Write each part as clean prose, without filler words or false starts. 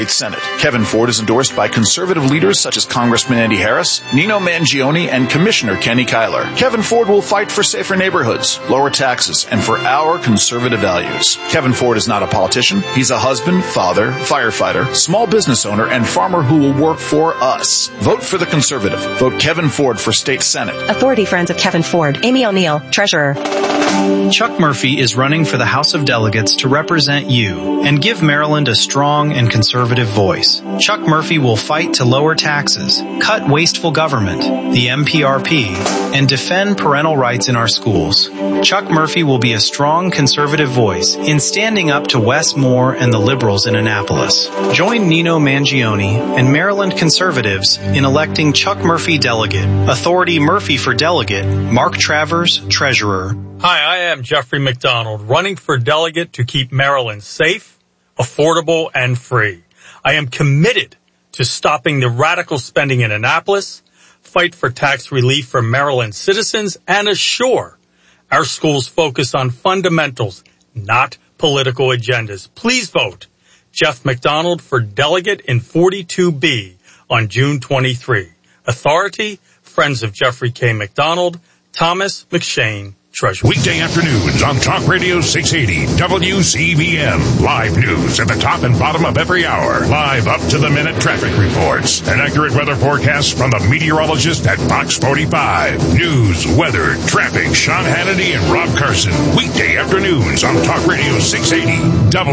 Senate. Kevin Ford is endorsed by conservative leaders such as Congressman Andy Harris, Nino Mangione, and Commissioner Kenny Kyler. Kevin Ford will fight for safer neighborhoods, lower taxes, and for our conservative values. Kevin Ford is not a politician. He's a husband, father, firefighter, small business owner, and farmer who will work for us. Vote for the conservative. Vote Kevin Ford for State Senate. Authority Friends of Kevin Ford. Amy O'Neill, Treasurer. Chuck Murphy is running for the House of Delegates to represent you and give Maryland a strong and conservative voice. Chuck Murphy will fight to lower taxes, cut wasteful government, the MPRP, and defend parental rights in our schools. Chuck Murphy will be a strong conservative voice in standing up to Wes Moore and the liberals in Annapolis. Join Nino Mangione and Maryland conservatives in electing Chuck Murphy delegate, Authority Murphy for delegate, Mark Travers, Treasurer. Hi, I am Jeffrey McDonald, running for delegate to keep Maryland safe, affordable, and free. I am committed to stopping the radical spending in Annapolis, fight for tax relief for Maryland citizens, and assure our schools focus on fundamentals, not political agendas. Please vote Jeff McDonald for delegate in 42B on June 23. Authority, Friends of Jeffrey K. McDonald, Thomas McShane, Treasurer. Weekday afternoons on Talk Radio 680 WCBM. Live news at the top and bottom of every hour. Live up-to-the-minute traffic reports. An accurate weather forecast from the meteorologist at Fox 45. News, weather, traffic. Sean Hannity and Rob Carson. Weekday afternoons on Talk Radio 680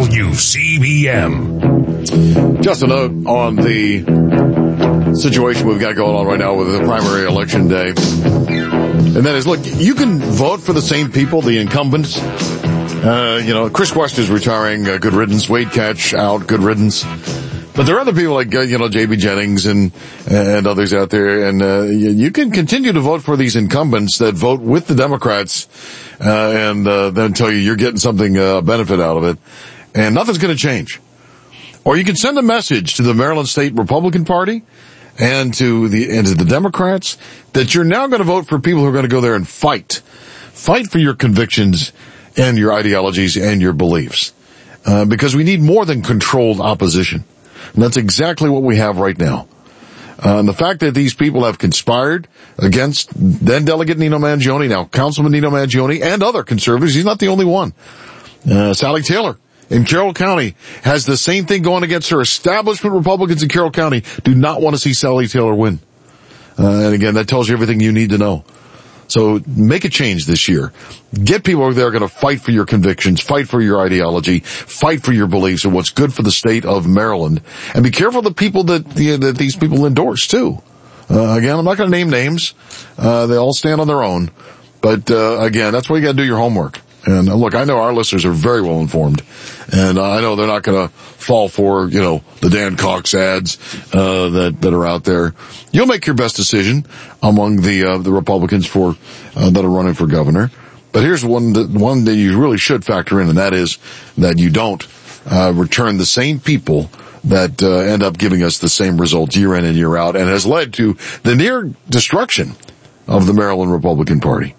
WCBM. Just a note on the situation we've got going on right now with the primary election day. And that is, look, you can vote for the same people, the incumbents. Chris West is retiring, good riddance. Wade Catch out, good riddance. But there are other people like, J.B. Jennings and others out there. And you can continue to vote for these incumbents that vote with the Democrats and then tell you you're getting something, benefit out of it. And nothing's going to change. Or you can send a message to the Maryland State Republican Party and to the Democrats that you're now going to vote for people who are going to go there and fight for your convictions and your ideologies and your beliefs, because we need more than controlled opposition, and that's exactly what we have right now. And the fact that these people have conspired against then Delegate Nino Mangione, now Councilman Nino Mangione, and other conservatives, he's not the only one. Sally Taylor in Carroll County has the same thing going against her. Establishment Republicans in Carroll County do not want to see Sally Taylor win. And again, that tells you everything you need to know. So make a change this year. Get people over there going to fight for your convictions, fight for your ideology, fight for your beliefs and what's good for the state of Maryland. And be careful of the people that these people endorse too. Again, I'm not going to name names. They all stand on their own. But again, that's why you got to do your homework. And look, I know our listeners are very well informed, and I know they're not going to fall for, the Dan Cox ads, that are out there. You'll make your best decision among the Republicans that are running for governor. But here's one that you really should factor in, and that is that you don't, return the same people that, end up giving us the same results year in and year out, and has led to the near destruction of the Maryland Republican Party.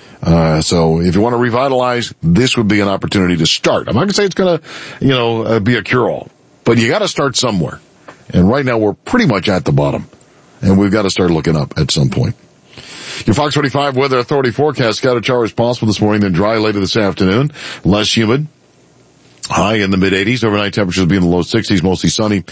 So if you want to revitalize, this would be an opportunity to start. I'm not going to say it's going to, be a cure-all, but you got to start somewhere. And right now we're pretty much at the bottom, and we've got to start looking up at some point. Your Fox 45 Weather Authority forecast: scattered showers possible this morning, then dry later this afternoon, less humid. High in the mid-80s. Overnight temperatures will be in the low 60s, mostly sunny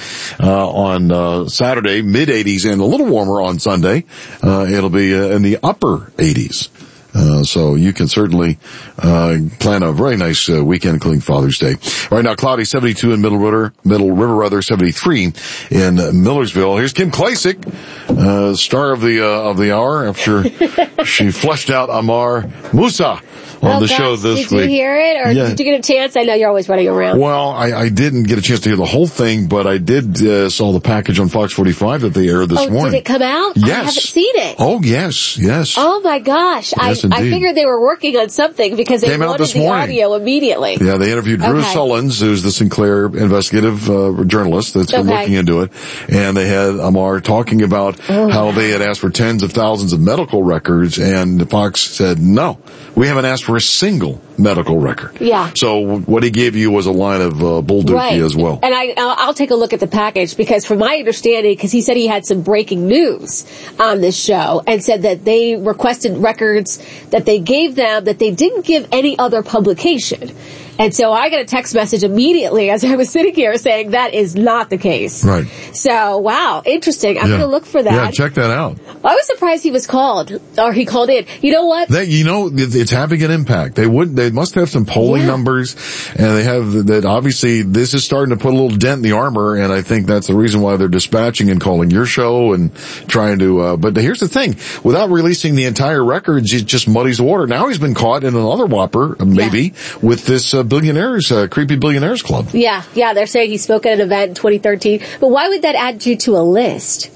on Saturday, mid-80s, and a little warmer on Sunday. It'll be in the upper 80s. So you can certainly plan a very nice weekend, including Father's Day. Right now, cloudy, 72 in Middle River weather, 73 in Millersville. Here's Kim Klacik, star of the hour, after she fleshed out Amar Musa on the show this week. Did you hear it, or did you get a chance? I know you're always running around. Well, I didn't get a chance to hear the whole thing, but I did saw the package on Fox 45 that they aired this morning. Did it come out? Yes. I haven't seen it. Oh, yes. Oh, my gosh. Yes, I figured they were working on something because they wanted the audio immediately. Yeah, they interviewed Drew Sullins, who's the Sinclair investigative journalist that's been looking into it. And they had Amar talking about how they had asked for tens of thousands of medical records, and Fox said, no, we haven't asked for for a single medical record. Yeah. So what he gave you was a line of bull dookie as well. And I'll take a look at the package, because from my understanding, because he said he had some breaking news on this show and said that they requested records that they gave them that they didn't give any other publication. And so I got a text message immediately as I was sitting here saying that is not the case. Right. So, wow, interesting. I'm going to look for that. Yeah, check that out. I was surprised he was called, or he called in. You know what? It's having an impact. They must have some polling numbers, and they have that. Obviously, this is starting to put a little dent in the armor, and I think that's the reason why they're dispatching and calling your show and trying to, but here's the thing. Without releasing the entire records, it just muddies the water. Now he's been caught in another whopper, maybe, with this creepy billionaires club. Yeah, they're saying he spoke at an event in 2013. But why would that add you to a list?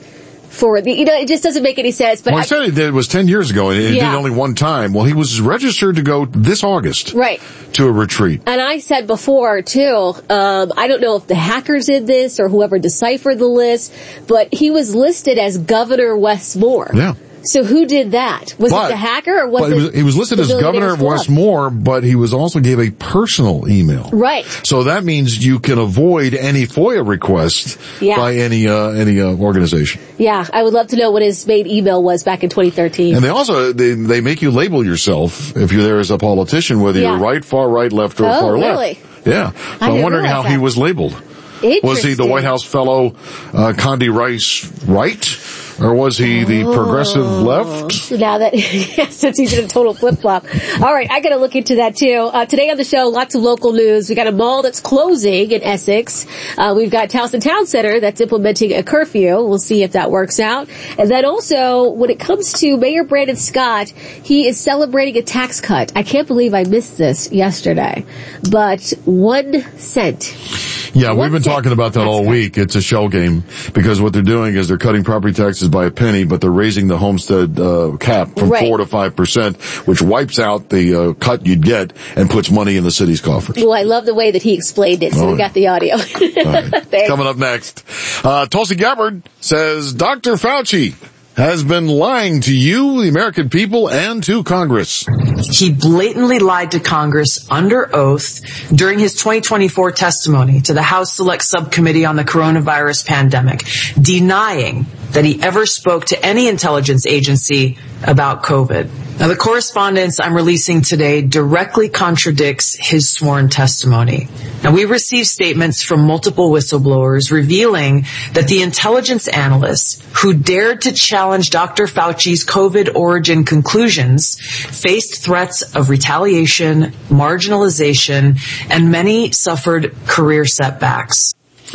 It just doesn't make any sense. But I said it was 10 years ago, and it did only one time. Well, he was registered to go this August. Right. To a retreat. And I said before, too, I don't know if the hackers did this or whoever deciphered the list, but he was listed as Governor Wes Moore. Yeah. So who did that? Was it the hacker, or was it? He was listed as Governor of Wes Moore, but he was also gave a personal email. Right. So that means you can avoid any FOIA request by any organization. Yeah, I would love to know what his main email was back in 2013. And they also they make you label yourself if you're there as a politician, whether you're right, far right, left, or far really? left. Yeah. So I'm wondering how he was labeled. Was he the White House fellow Condi Rice right? Or was he the progressive left? Now that, since he's in a total flip-flop. All right, I got to look into that too. Today on the show, lots of local news. We got a mall that's closing in Essex. We've got Towson Town Center that's implementing a curfew. We'll see if that works out. And then also, when it comes to Mayor Brandon Scott, he is celebrating a tax cut. I can't believe I missed this yesterday. But 1 cent. Yeah, we've been talking about that all week. It's a shell game, because what they're doing is they're cutting property taxes by a penny, but they're raising the homestead cap from 4 to 5%, which wipes out the cut you'd get and puts money in the city's coffers. Well, I love the way that he explained it, so we got the audio. Right. Coming up next, Tulsi Gabbard says Dr. Fauci has been lying to you, the American people, and to Congress. He blatantly lied to Congress under oath during his 2024 testimony to the House Select Subcommittee on the Coronavirus Pandemic, denying that he ever spoke to any intelligence agency about COVID. Now, the correspondence I'm releasing today directly contradicts his sworn testimony. Now, we received statements from multiple whistleblowers revealing that the intelligence analysts who dared to challenge Dr. Fauci's COVID origin conclusions faced threats of retaliation, marginalization, and many suffered career setbacks.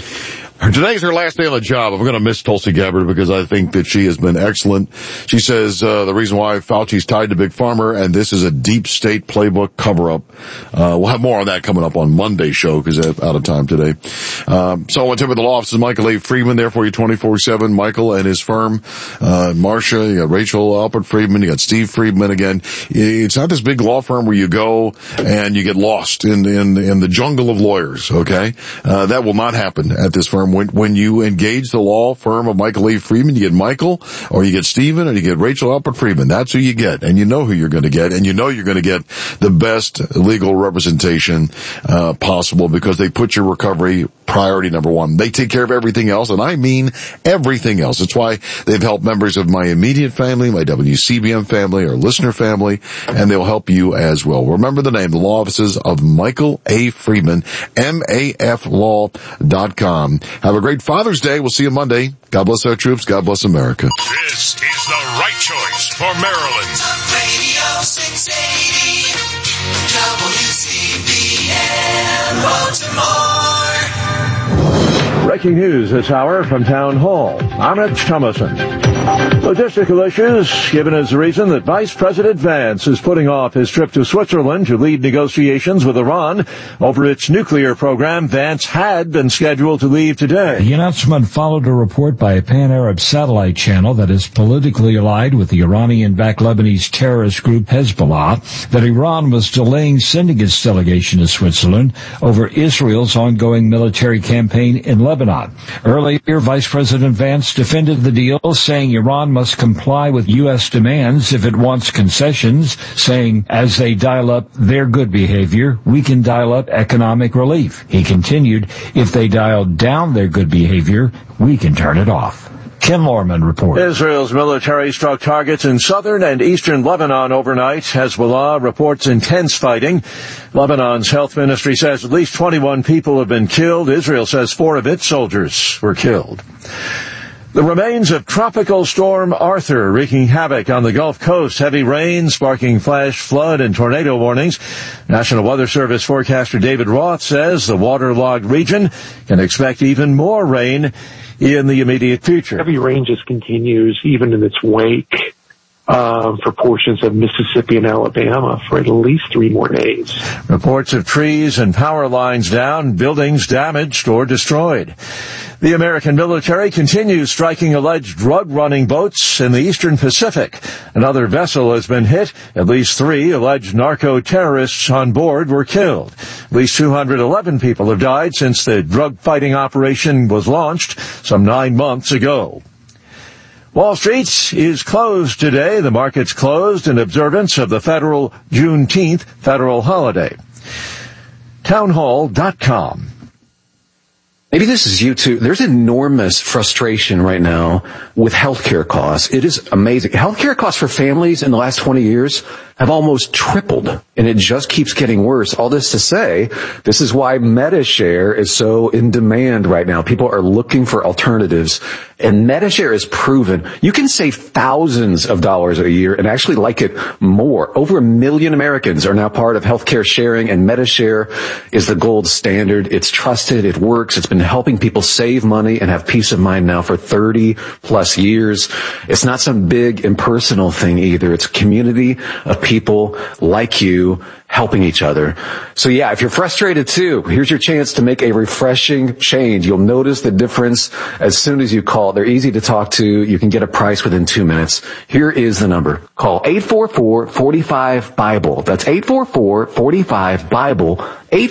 Today's her last day on the job. I'm going to miss Tulsi Gabbard because I think that she has been excellent. She says the reason why Fauci's tied to Big Pharma, and this is a deep state playbook cover-up. We'll have more on that coming up on Monday's show because they're out of time today. So on tip of the law office is Michael A. Friedman there for you 24/7. Michael and his firm. Marcia, you got Rachel Alpert Friedman, you got Steve Friedman again. It's not this big law firm where you go and you get lost in the jungle of lawyers, okay? That will not happen at this firm. When you engage the law firm of Michael A. Friedman, you get Michael, or you get Stephen, or you get Rachel Alpert Friedman. That's who you get, and you know who you're going to get, and you know you're going to get the best legal representation possible because they put your recovery priority number one. They take care of everything else, and I mean everything else. That's why they've helped members of my immediate family, my WCBM family, our listener family, and they'll help you as well. Remember the name, the law offices of Michael A. Friedman, MAFlaw.com. Have a great Father's Day. We'll see you Monday. God bless our troops. God bless America. This is the right choice for Maryland. Talk Radio 680 WCBM Baltimore. Breaking news this hour from Town Hall. I'm Rich Thomason. Logistical issues given as the reason that Vice President Vance is putting off his trip to Switzerland to lead negotiations with Iran over its nuclear program. Vance had been scheduled to leave today. The announcement followed a report by a pan-Arab satellite channel that is politically allied with the Iranian-backed Lebanese terrorist group Hezbollah that Iran was delaying sending its delegation to Switzerland over Israel's ongoing military campaign in Lebanon. Earlier, Vice President Vance defended the deal, saying Iran must comply with U.S. demands if it wants concessions, saying, as they dial up their good behavior, we can dial up economic relief. He continued, if they dial down their good behavior, we can turn it off. Ken Lorman reports. Israel's military struck targets in southern and eastern Lebanon overnight. Hezbollah reports intense fighting. Lebanon's health ministry says at least 21 people have been killed. Israel says 4 of its soldiers were killed. The remains of Tropical Storm Arthur wreaking havoc on the Gulf Coast. Heavy rain sparking flash flood and tornado warnings. National Weather Service forecaster David Roth says the waterlogged region can expect even more rain in the immediate future. Heavy rain just continues even in its wake for portions of Mississippi and Alabama for at least 3 more days. Reports of trees and power lines down, buildings damaged or destroyed. The American military continues striking alleged drug-running boats in the eastern Pacific. Another vessel has been hit. At least 3 alleged narco-terrorists on board were killed. At least 211 people have died since the drug-fighting operation was launched some 9 months ago. Wall Street is closed today. The market's closed in observance of the federal Juneteenth federal holiday. Townhall.com. Maybe this is you too. There's enormous frustration right now with healthcare costs. It is amazing. Healthcare costs for families in the last 20 years have almost tripled, and it just keeps getting worse. All this to say, this is why MediShare is so in demand right now. People are looking for alternatives, and MediShare is proven. You can save thousands of dollars a year and actually like it more. Over 1 million Americans are now part of healthcare sharing, and MediShare is the gold standard. It's trusted. It works. It's been helping people save money and have peace of mind now for 30 plus years. It's not some big impersonal thing either. It's a community of people like you helping each other. So yeah, if you're frustrated too, here's your chance to make a refreshing change. You'll notice the difference as soon as you call. They're easy to talk to. You can get a price within 2 minutes. Here is the number. Call 844-45-BIBLE. That's 844-45-BIBLE.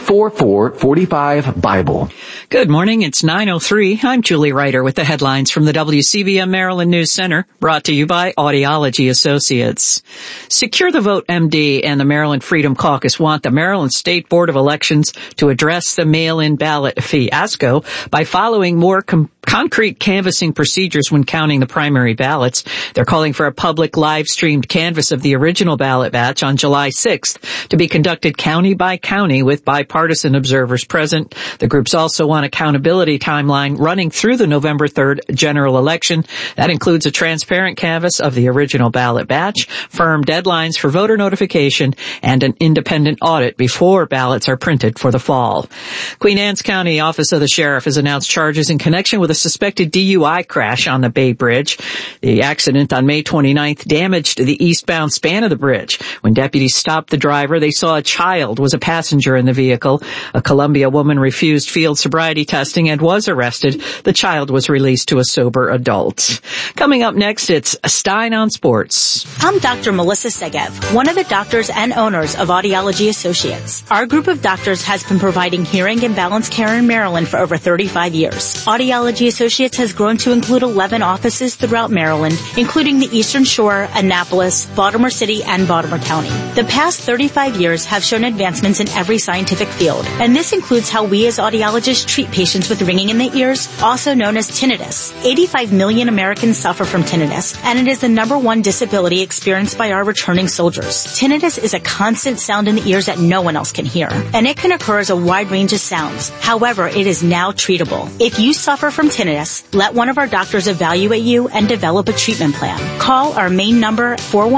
844-45-BIBLE. Good morning. It's 9:03. I'm Julie Ryder with the headlines from the WCBM Maryland News Center, brought to you by Audiology Associates. Secure the Vote MD and the Maryland Freedom Caucus want the Maryland State Board of Elections to address the mail-in ballot fiasco by following more concrete canvassing procedures when counting the primary ballots. They're calling for a public live-streamed canvass of the original ballot batch on July 6th to be conducted county by county with bipartisan observers present. The groups also want accountability timeline running through the November 3rd general election. That includes a transparent canvass of the original ballot batch, firm deadlines for voter notification, and an independent audit before ballots are printed for the fall. Queen Anne's County Office of the Sheriff has announced charges in connection with a suspected DUI crash on the Bay Bridge. The accident on May 29th damaged the eastbound span of the bridge. When deputies stopped the driver, they saw a child was a passenger in the vehicle. A Columbia woman refused field sobriety testing and was arrested. The child was released to a sober adult. Coming up next, it's Stein on Sports. I'm Dr. Melissa Segev, one of the doctors and owners of Audiology Associates. Our group of doctors has been providing hearing and balance care in Maryland for over 35 years. Audiology Associates has grown to include 11 offices throughout Maryland, including the Eastern Shore, Annapolis, Baltimore City, and Baltimore County. The past 35 years have shown advancements in every scientific field, and this includes how we as audiologists treat patients with ringing in the ears, also known as tinnitus. 85 million Americans suffer from tinnitus, and it is the #1 disability experienced by our returning soldiers. Tinnitus is a constant sound in the ears that no one else can hear, and it can occur as a wide range of sounds. However, it is now treatable. If you suffer from tinnitus, let one of our doctors evaluate you and develop a treatment plan. Call our main number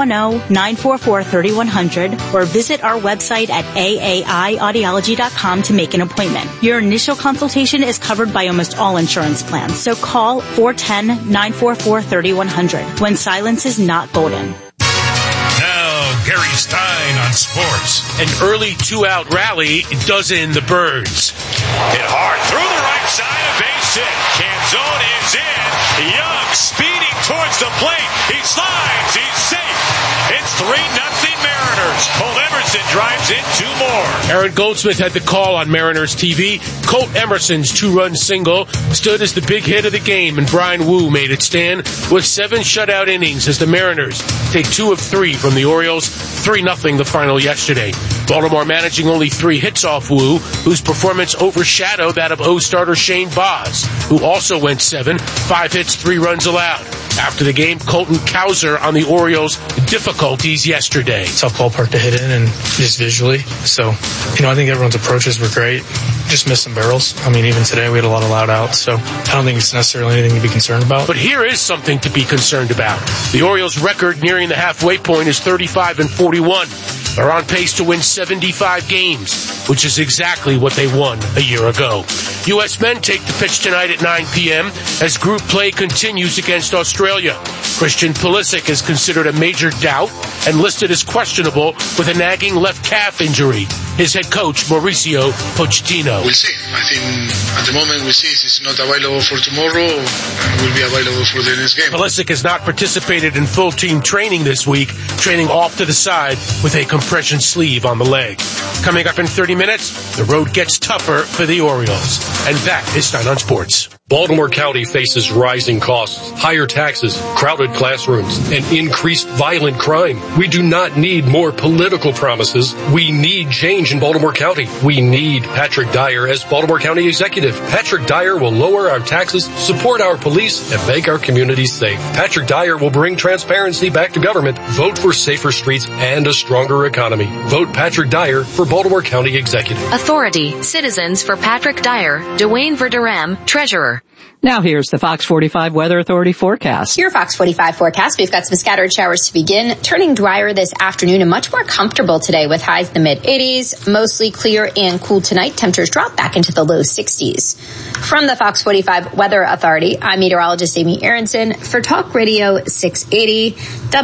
410-944-3100 or visit our website at aaiaudiology.com to make an appointment. Your initial consultation is covered by almost all insurance plans, so call 410-944-3100 when silence is not golden. Now, Gary Stein on sports. An early 2-out rally does in the Birds. Hit hard through the right side, a base hit. Canzone is in. Young speeding towards the plate. He slides. He's safe. It's 3-0 Mariners. Colt Emerson drives in 2 more. Aaron Goldsmith had the call on Mariners TV. Colt Emerson's 2-run single stood as the big hit of the game, and Brian Wu made it stand with 7 shutout innings as the Mariners take 2 of 3 from the Orioles. 3-0 the final yesterday. Baltimore managing only 3 hits off Wu, whose performance overshadowed that of O starter Shane Baz, who also went 7, 5 hits, 3 runs allowed. After the game, Colton Cowser on the Orioles' difficulties yesterday. Tough ballpark to hit in, and just visually. So, I think everyone's approaches were great. Just missed some barrels. Even today we had a lot of loud outs, so I don't think it's necessarily anything to be concerned about. But here is something to be concerned about. The Orioles' record nearing the halfway point is 35-41. They're on pace to win 75 games, which is exactly what they won a year ago. U.S. men take the pitch tonight at 9 p.m. as group play continues against Australia. Christian Pulisic is considered a major doubt and listed as questionable with a nagging left calf injury. His head coach, Mauricio Pochettino. We'll see. I think at the moment we see it's not available for tomorrow. It will be available for the next game. Pulisic has not participated in full team training this week, training off to the side with a compression sleeve on the leg. Coming up in 30 minutes, the road gets tougher for the Orioles. And that is Stein on Sports. Baltimore County faces rising costs, higher taxes, crowded classrooms, and increased violent crime. We do not need more political promises. We need change in Baltimore County. We need Patrick Dyer as Baltimore County Executive. Patrick Dyer will lower our taxes, support our police, and make our communities safe. Patrick Dyer will bring transparency back to government. Vote for safer streets and a stronger economy. Vote Patrick Dyer for Baltimore County Executive. Authority. Citizens for Patrick Dyer. Dwayne Verderam, Treasurer. Now here's the Fox 45 Weather Authority forecast. Your Fox 45 forecast. We've got some scattered showers to begin, turning drier this afternoon and much more comfortable today with highs in the mid-80s, mostly clear and cool tonight. Temperatures drop back into the low 60s. From the Fox 45 Weather Authority, I'm meteorologist Amy Aronson for Talk Radio 680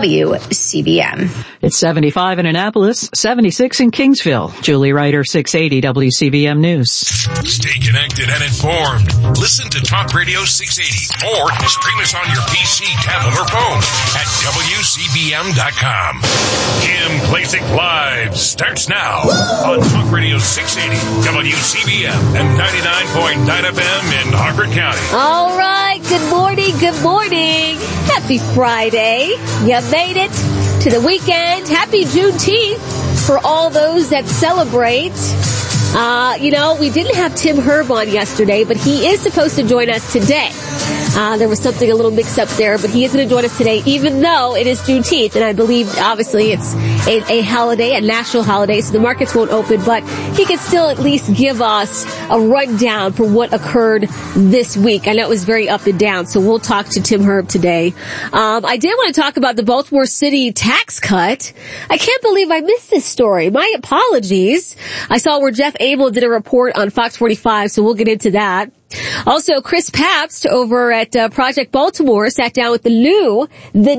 WCBM. It's 75 in Annapolis, 76 in Kingsville. Julie Ryder, 680 WCBM News. Stay connected and informed. Listen to Talk Radio 680 or stream us on your PC, tablet, or phone at WCBM.com. Kim Klacik Live starts now on Talk Radio 680 WCBM and 99.9 FM in Harford County. All right. Good morning. Good morning. Happy Friday. You made it to the weekend. Happy Juneteenth for all those that celebrate. We didn't have Tim Herb on yesterday, but he is supposed to join us today. There was something a little mixed up there, but he is going to join us today, even though it is Juneteenth, and I believe, obviously, it's a holiday, a national holiday, so the markets won't open, but he can still at least give us a rundown for what occurred this week. I know it was very up and down, so we'll talk to Tim Herb today. I did want to talk about the Baltimore City tax cut. I can't believe I missed this story. My apologies. I saw where Jeff Abel did a report on Fox 45, so we'll get into that. Also, Chris Pabst over at Project Baltimore sat down with the new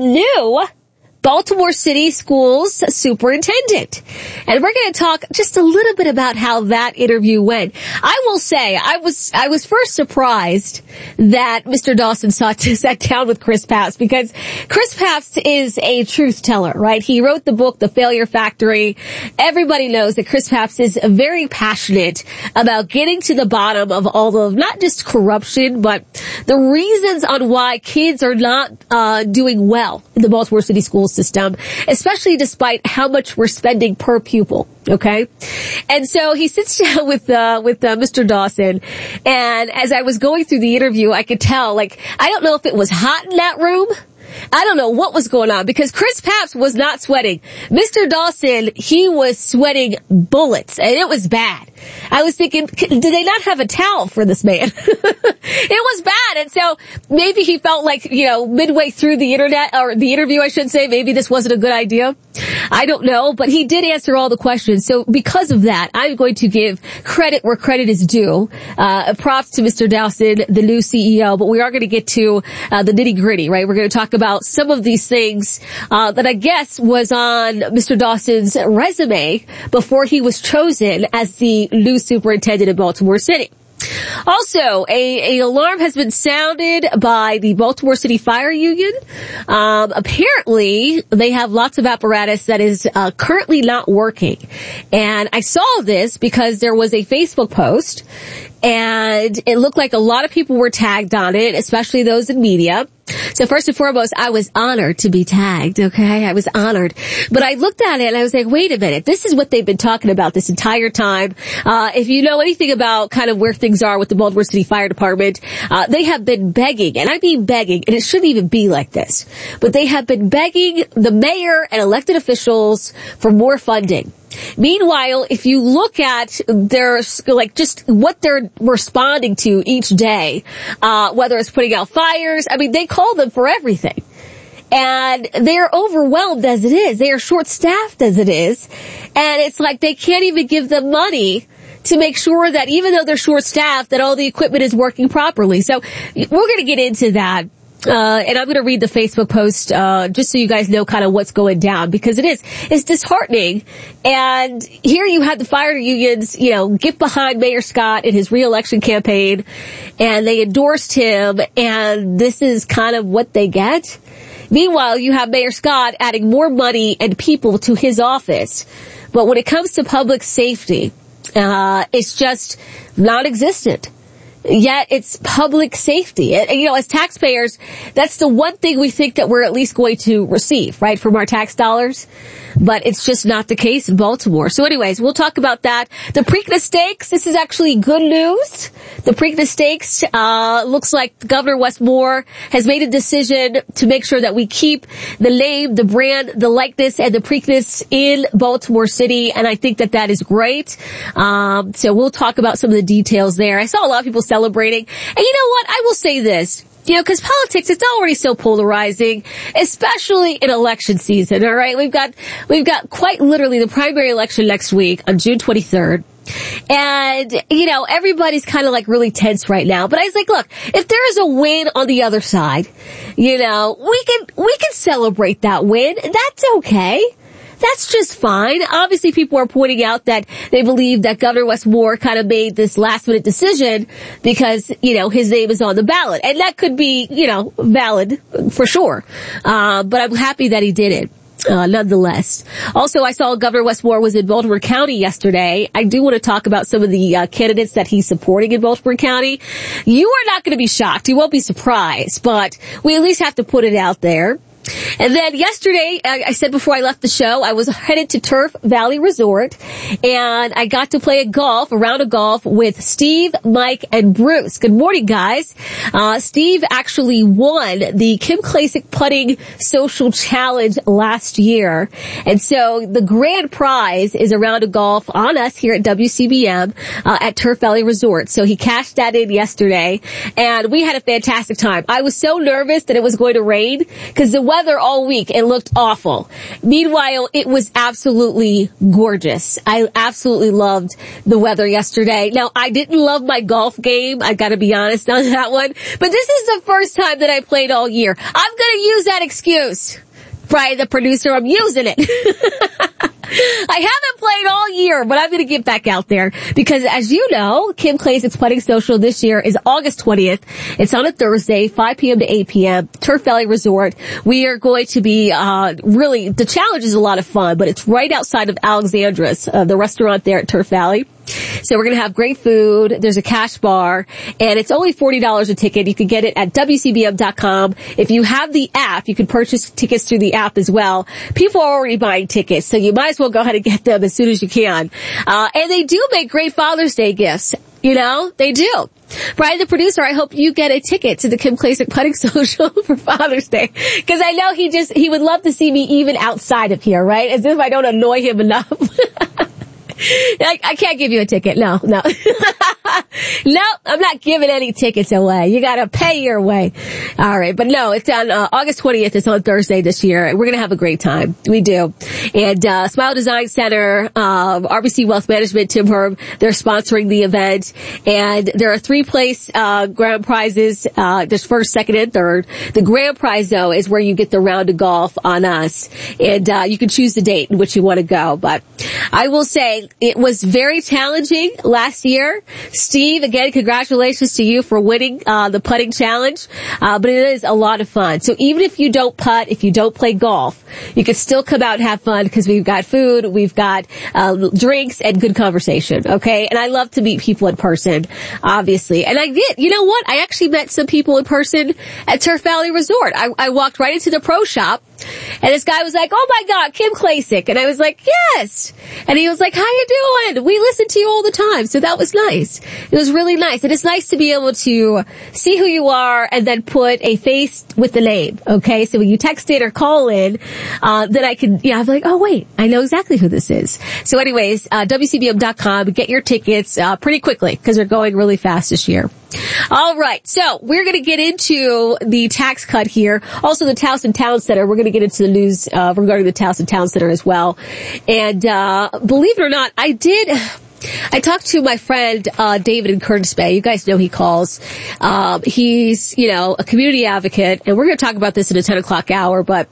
Baltimore City Schools superintendent. And we're going to talk just a little bit about how that interview went. I will say, I was first surprised that Mr. Dawson sat down with Chris Pabst, because Chris Pabst is a truth teller, right? He wrote the book, The Failure Factory. Everybody knows that Chris Pabst is very passionate about getting to the bottom of all of not just corruption, but the reasons on why kids are not doing well in the Baltimore City Schools system, especially despite how much we're spending per pupil. Okay. And so he sits down with Mr. Dawson. And as I was going through the interview, I could tell, I don't know if it was hot in that room. I don't know what was going on, because Chris Pabst was not sweating. Mr. Dawson, he was sweating bullets, and it was bad. I was thinking, do they not have a towel for this man? It was bad. And so maybe he felt like, midway through the interview, I should say, maybe this wasn't a good idea. I don't know, but he did answer all the questions. So because of that, I'm going to give credit where credit is due. Props to Mr. Dawson, the new CEO, but we are going to get to the nitty gritty, right? We're going to talk about some of these things that I guess was on Mr. Dawson's resume before he was chosen as the new superintendent of Baltimore City. Also, a alarm has been sounded by the Baltimore City Fire Union. Apparently, they have lots of apparatus that is currently not working. And I saw this because there was a Facebook post, and it looked like a lot of people were tagged on it, especially those in media. So first and foremost, I was honored to be tagged, okay? I was honored. But I looked at it and I was like, wait a minute, this is what they've been talking about this entire time. If you know anything about kind of where things are with the Baltimore City Fire Department, they have been begging, and I mean begging, and it shouldn't even be like this, but they have been begging the mayor and elected officials for more funding. Meanwhile, if you look at their, like, just what they're responding to each day, whether it's putting out fires, I mean, they call them for everything. And they're overwhelmed as it is. They are short-staffed as it is. And it's like they can't even give them money to make sure that even though they're short-staffed, that all the equipment is working properly. So we're going to get into that. And I'm going to read the Facebook post, just so you guys know kind of what's going down, because it's disheartening. And here you had the fire unions, get behind Mayor Scott in his re-election campaign, and they endorsed him, and this is kind of what they get. Meanwhile, you have Mayor Scott adding more money and people to his office. But when it comes to public safety, it's just non-existent. Yet it's public safety. As taxpayers, that's the one thing we think that we're at least going to receive, right, from our tax dollars. But it's just not the case in Baltimore. So anyways, we'll talk about that. The Preakness Stakes, this is actually good news. The Preakness Stakes, looks like Governor Wes Moore has made a decision to make sure that we keep the name, the brand, the likeness, and the Preakness in Baltimore City. And I think that is great. So we'll talk about some of the details there. I saw a lot of people celebrating. And you know what? I will say this. Because politics, it's already so polarizing, especially in election season, all right? We've got quite literally the primary election next week on June 23rd. And, everybody's kind of like really tense right now. But I was like, look, if there is a win on the other side, we can celebrate that win. That's okay. That's just fine. Obviously, people are pointing out that they believe that Governor Wes Moore kind of made this last-minute decision because, his name is on the ballot. And that could be, valid for sure. But I'm happy that he did it. Nonetheless. Also, I saw Governor Wes Moore was in Baltimore County yesterday. I do want to talk about some of the candidates that he's supporting in Baltimore County. You are not going to be shocked. You won't be surprised, but we at least have to put it out there. And then yesterday, I said before I left the show, I was headed to Turf Valley Resort, and I got to play a round of golf with Steve, Mike, and Bruce. Good morning, guys. Steve actually won the Kim Klacik Putting Social Challenge last year. And so the grand prize is a round of golf on us here at WCBM, at Turf Valley Resort. So he cashed that in yesterday, and we had a fantastic time. I was so nervous that it was going to rain, because the weather all week, it looked awful. Meanwhile, it was absolutely gorgeous. I absolutely loved the weather yesterday. Now, I didn't love my golf game. I gotta be honest on that one. But this is the first time that I played all year. I'm gonna use that excuse. Brian, the producer, I'm using it. I haven't played all year, but I'm going to get back out there because, as you know, Kim Klasik's Putting Social this year is August 20th. It's on a Thursday, 5 p.m. to 8 p.m., Turf Valley Resort. We are going to be really, the challenge is a lot of fun, but it's right outside of Alexandra's, the restaurant there at Turf Valley. So we're going to have great food. There's a cash bar, and it's only $40 a ticket. You can get it at WCBM.com. If you have the app, you can purchase tickets through the app as well. People are already buying tickets, so you might as well go ahead and get them as soon as you can. And they do make great Father's Day gifts. They do. Brian, the producer, I hope you get a ticket to the Kim Klacik Putting Social for Father's Day. Because I know he would love to see me even outside of here, right? As if I don't annoy him enough. I can't give you a ticket. No. No, I'm not giving any tickets away. You gotta pay your way. Alright, but no, it's on August 20th. It's on Thursday this year. We're gonna have a great time. We do. And Smile Design Center, RBC Wealth Management, Tim Herb, they're sponsoring the event. And there are 3-place grand prizes. There's first, second, and third. The grand prize, though, is where you get the round of golf on us. And you can choose the date in which you want to go. But I will say, it was very challenging last year. Steve, again, congratulations to you for winning the putting challenge. But it is a lot of fun. So even if you don't putt, if you don't play golf, you can still come out and have fun because we've got food, we've got drinks, and good conversation. Okay, and I love to meet people in person, obviously. And I did. You know what? I actually met some people in person at Turf Valley Resort. I walked right into the pro shop. And this guy was like, "Oh my God, Kim Klacik." And I was like, "Yes." And he was like, "How you doing? We listen to you all the time." So that was nice. It was really nice. And it's nice to be able to see who you are and then put a face with the name. Okay. So when you text in or call in, then I can, I'm like, "Oh wait, I know exactly who this is." So anyways, WCBM.com, get your tickets, pretty quickly because they're going really fast this year. All right. So we're going to get into the tax cut here. Also the Towson Town Center. We're going to get into the news, regarding the Towson Town Center as well. And, believe it or not, I talked to my friend, David in Curtis Bay. You guys know he calls. He's, a community advocate, and we're going to talk about this in a 10 o'clock hour, but,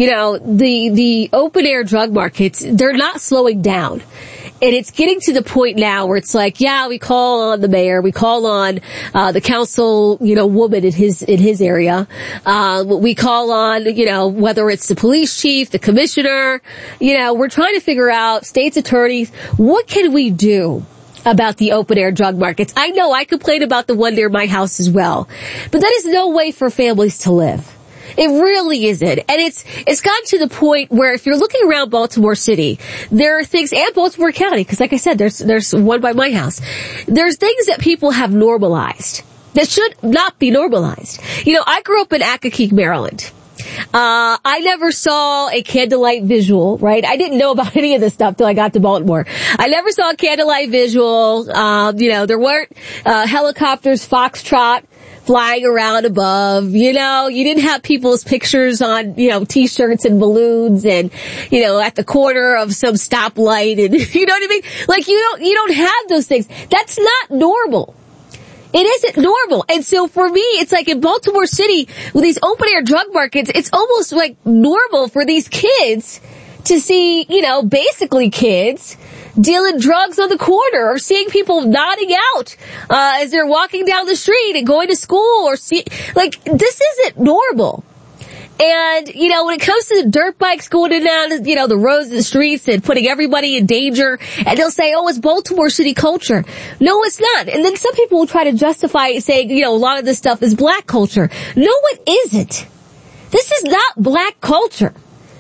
the open air drug markets, they're not slowing down. And it's getting to the point now where it's like, we call on the mayor, we call on, the council, woman in his area. We call on, whether it's the police chief, the commissioner, we're trying to figure out, state's attorneys, what can we do about the open air drug markets? I know I complain about the one near my house as well, but that is no way for families to live. It really isn't. And it's gotten to the point where if you're looking around Baltimore City, there are things, and Baltimore County, because like I said, there's one by my house. There's things that people have normalized that should not be normalized. I grew up in Accokeek, Maryland. I never saw a candlelight visual, right? I didn't know about any of this stuff till I got to Baltimore. I never saw a candlelight visual. There weren't, helicopters, foxtrot, flying around above, you didn't have people's pictures on, t-shirts and balloons and, at the corner of some stoplight and, you know what I mean? Like, you don't have those things. That's not normal. It isn't normal. And so for me, it's like in Baltimore City with these open air drug markets, it's almost like normal for these kids to see, basically kids dealing drugs on the corner or seeing people nodding out, as they're walking down the street and going to school or this isn't normal. And, when it comes to the dirt bikes going in and out, the roads and the streets and putting everybody in danger, and they'll say, "Oh, it's Baltimore City culture." No, it's not. And then some people will try to justify it saying, a lot of this stuff is black culture. No, it isn't. This is not black culture.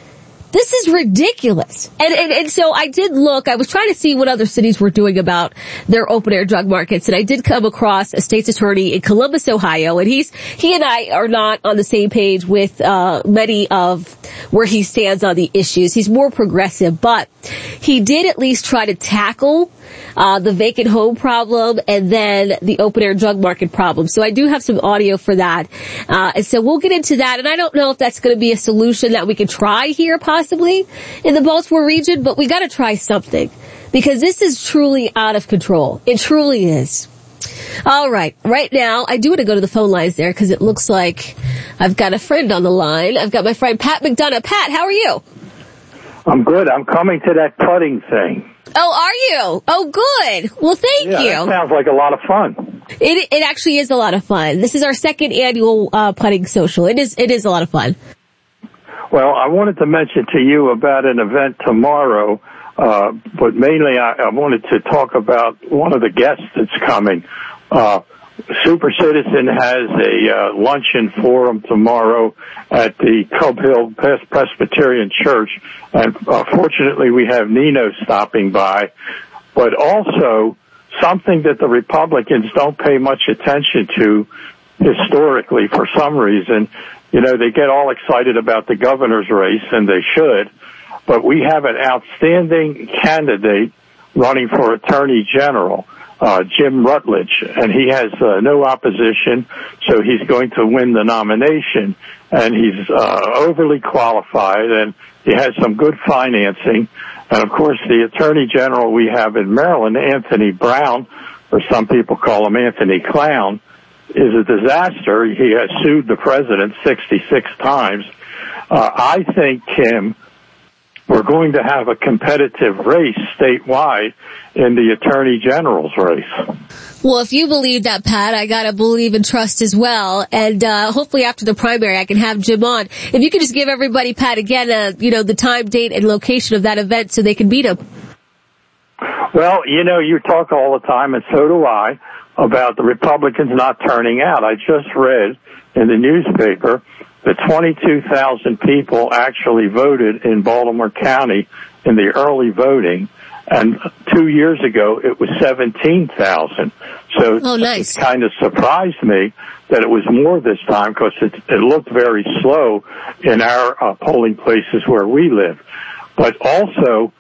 This is ridiculous. And so I did look, I was trying to see what other cities were doing about their open air drug markets, and I did come across a state's attorney in Columbus, Ohio, and he and I are not on the same page with, many of where he stands on the issues. He's more progressive, but he did at least try to tackle the vacant home problem and then the open air drug market problem. So I do have some audio for that. And so we'll get into that. And I don't know if that's going to be a solution that we can try here possibly in the Baltimore region, but we got to try something because this is truly out of control. It truly is. All right. Right now, I do want to go to the phone lines there because it looks like I've got a friend on the line. I've got my friend Pat McDonough. Pat, how are you? I'm good. I'm coming to that putting thing. Oh, are you? Oh, good. Well, thank you. That sounds like a lot of fun. It actually is a lot of fun. This is our second annual putting social. It is a lot of fun. Well, I wanted to mention to you about an event tomorrow, but mainly I wanted to talk about one of the guests that's coming. Super Citizen has a luncheon forum tomorrow at the Cub Hill Presbyterian Church, and fortunately we have Nino stopping by, but also something that the Republicans don't pay much attention to historically for some reason. They get all excited about the governor's race, and they should, but we have an outstanding candidate running for Attorney General, Jim Rutledge, and he has no opposition, so he's going to win the nomination, and he's overly qualified, and he has some good financing. And of course, the Attorney General we have in Maryland, Anthony Brown, or some people call him Anthony Clown, is a disaster. He has sued the president 66 times. I think Kim we're going to have a competitive race statewide in the Attorney General's race. Well, if you believe that, Pat, I gotta believe and trust as well. And hopefully after the primary, I can have Jim on. If you could just give everybody, Pat, again, the time, date, and location of that event so they can meet him. Well, you talk all the time, and so do I, about the Republicans not turning out. I just read in the newspaper that 22,000 people actually voted in Baltimore County in the early voting, and 2 years ago it was 17,000. So nice. It kind of surprised me that it was more this time, because it looked very slow in our polling places where we live. But also,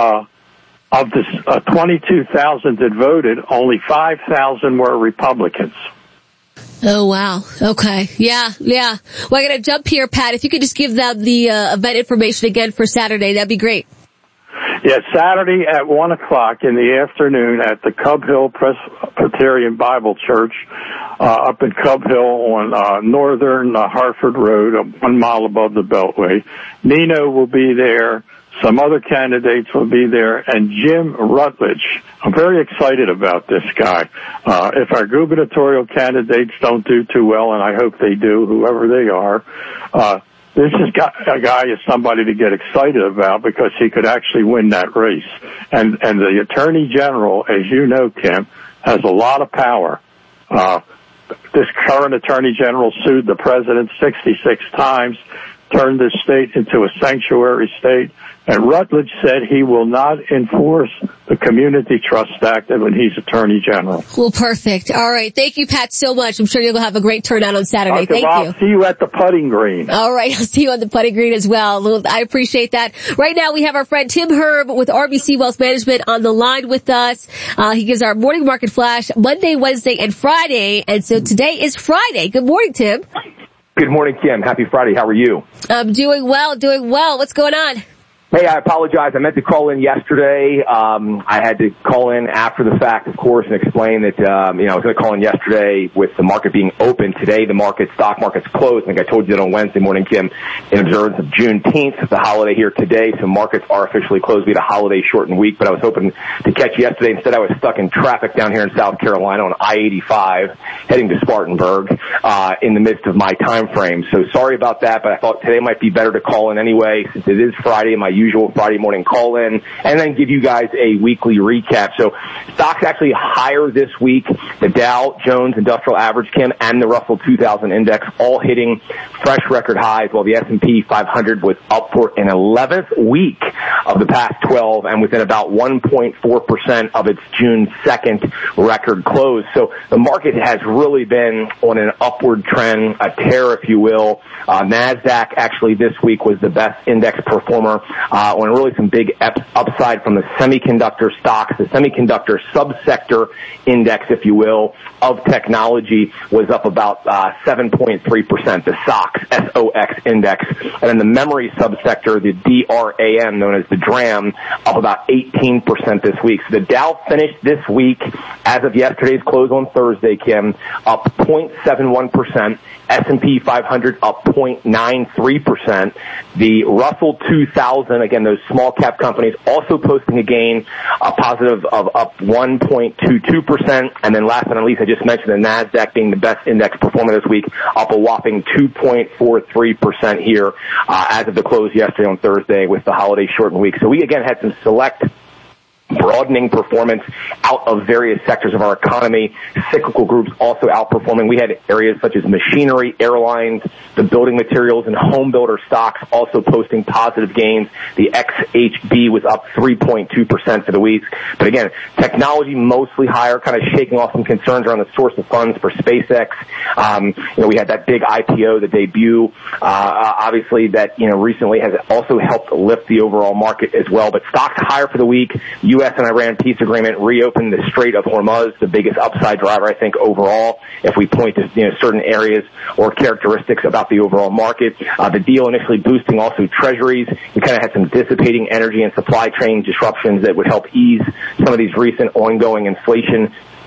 of the 22,000 that voted, only 5,000 were Republicans. Oh, wow. Okay. Yeah. Well, I gotta jump here, Pat. If you could just give them the event information again for Saturday, that'd be great. Yeah, Saturday at 1 o'clock in the afternoon at the Cub Hill Presbyterian Bible Church, up in Cub Hill on northern Hartford Road, 1 mile above the Beltway. Nino will be there. Some other candidates will be there, and Jim Rutledge. I'm very excited about this guy. If our gubernatorial candidates don't do too well, and I hope they do, whoever they are, this is a guy is somebody to get excited about, because he could actually win that race. And the Attorney General, as you know, Kim, has a lot of power. This current Attorney General sued the president 66 times, turned this state into a sanctuary state, and Rutledge said he will not enforce the Community Trust Act when he's Attorney General. Well, perfect. All right. Thank you, Pat, so much. I'm sure you'll have a great turnout on Saturday. Okay, Thank well, you. I'll see you at the putting green. All right. I'll see you on the putting green as well. I appreciate that. Right now, we have our friend Tim Herb with RBC Wealth Management on the line with us. He gives our morning market flash Monday, Wednesday, and Friday. And so today is Friday. Good morning, Tim. Good morning, Kim. Happy Friday. How are you? I'm doing well. What's going on? Hey, I apologize. I meant to call in yesterday. I had to call in after the fact, of course, and explain that, I was going to call in yesterday with the market being open. Today, the stock market's closed. I think I told you that on Wednesday morning, Kim, in observance of Juneteenth, the holiday here today. So markets are officially closed. We had a holiday shortened week, but I was hoping to catch you yesterday. Instead, I was stuck in traffic down here in South Carolina on I-85, heading to Spartanburg, in the midst of my time frame. So sorry about that, but I thought today might be better to call in anyway, since it is Friday, my usual Friday morning call in, and then give you guys a weekly recap. So stocks actually higher this week. The Dow Jones Industrial Average, Kim, and the Russell 2000 Index all hitting fresh record highs, while the S&P 500 was up for an 11th week of the past 12 and within about 1.4% of its June 2nd record close. So the market has really been on an upward trend, a tear, if you will. NASDAQ actually this week was the best index performer, on really some big upside from the semiconductor stocks. The semiconductor subsector index, if you will, of technology was up about 7.3%. The SOX, S-O-X index. And then the memory subsector, the DRAM, known as the DRAM, up about 18% this week. So the Dow finished this week, as of yesterday's close on Thursday, Kim, up 0.71%. S&P 500 up 0.93%. The Russell 2000, again, those small cap companies, also posting a gain, a positive of up 1.22%. And then last but not least, I just mentioned the NASDAQ being the best index performer this week, up a whopping 2.43% here, as of the close yesterday on Thursday with the holiday shortened week. So we again had some select broadening performance out of various sectors of our economy. Cyclical groups also outperforming. We had areas such as machinery, airlines, the building materials, and home builder stocks also posting positive gains. The XHB was up 3.2% for the week. But again, technology mostly higher, kind of shaking off some concerns around the source of funds for SpaceX. We had that big IPO, the debut, obviously that, recently has also helped lift the overall market as well. But stocks higher for the week. U.S. and Iran peace agreement reopened the Strait of Hormuz, the biggest upside driver, I think, overall, if we point to certain areas or characteristics about the overall market. The deal initially boosting also treasuries. We kind of had some dissipating energy and supply chain disruptions that would help ease some of these recent ongoing inflation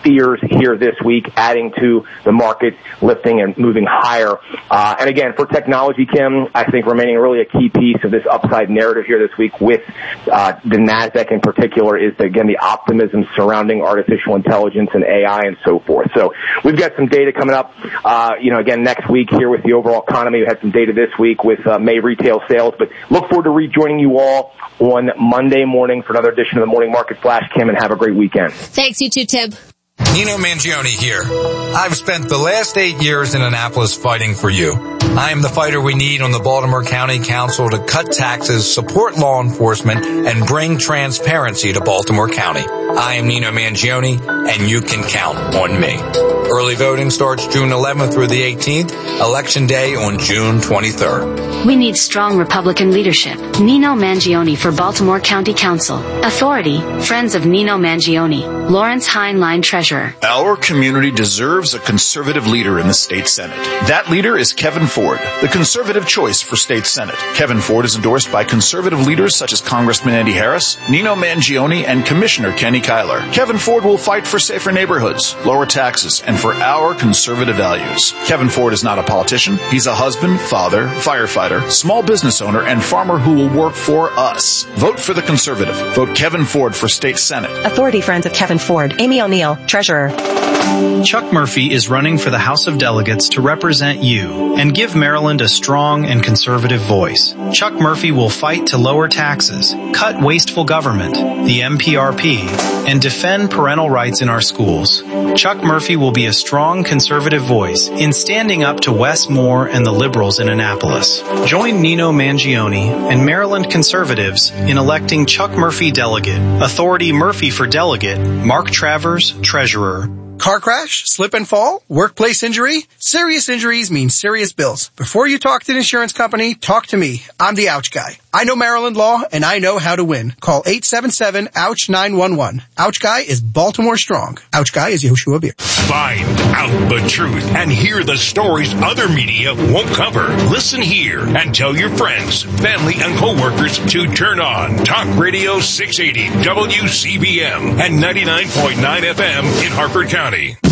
fears here this week, adding to the market lifting and moving higher. And again, for technology, Kim, I think remaining really a key piece of this upside narrative here this week with the NASDAQ in particular is, again, the optimism surrounding artificial intelligence and AI and so forth. So we've got some data coming up, again, next week here with the overall economy. We had some data this week with May retail sales, but look forward to rejoining you all on Monday morning for another edition of the Morning Market Flash, Kim, and have a great weekend. Thanks, you too, Tim. Nino Mangione here. I've spent the last 8 years in Annapolis fighting for you. I am the fighter we need on the Baltimore County Council to cut taxes, support law enforcement, and bring transparency to Baltimore County. I am Nino Mangione, and you can count on me. Early voting starts June 11th through the 18th, Election Day on June 23rd. We need strong Republican leadership. Nino Mangione for Baltimore County Council. Authority, Friends of Nino Mangione. Lawrence Heinlein, Treasurer. Our community deserves a conservative leader in the state Senate. That leader is Kevin Ford, the conservative choice for state Senate. Kevin Ford is endorsed by conservative leaders such as Congressman Andy Harris, Nino Mangione, and Commissioner Kenny Kyler. Kevin Ford will fight for safer neighborhoods, lower taxes, and for our conservative values. Kevin Ford is not a politician. He's a husband, father, firefighter, small business owner, and farmer who will work for us. Vote for the conservative. Vote Kevin Ford for state Senate. Authority, Friends of Kevin Ford. Amy O'Neill, Treasurer. Chuck Murphy is running for the House of Delegates to represent you and give Maryland a strong and conservative voice. Chuck Murphy will fight to lower taxes, cut wasteful government, the MPRP, and defend parental rights in our schools. Chuck Murphy will be a strong conservative voice in standing up to Wes Moore and the liberals in Annapolis. Join Nino Mangione and Maryland conservatives in electing Chuck Murphy delegate, Authority Murphy for delegate, Mark Travers, Treasurer. Car crash, slip and fall, workplace injury. Serious injuries mean serious bills. Before you talk to an insurance company, talk to me. I'm the Ouch Guy. I know Maryland law, and I know how to win. Call 877-OUCH-911. Ouch Guy is Baltimore strong. Ouch Guy is Yehoshua Beer. Find out the truth and hear the stories other media won't cover. Listen here and tell your friends, family, and coworkers to turn on Talk Radio 680 WCBM and 99.9 FM in Harford County.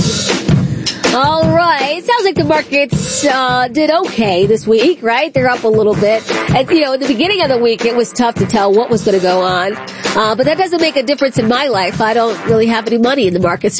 All right. Sounds like the markets did okay this week, right? They're up a little bit. And, at the beginning of the week, it was tough to tell what was going to go on. But that doesn't make a difference in my life. I don't really have any money in the markets.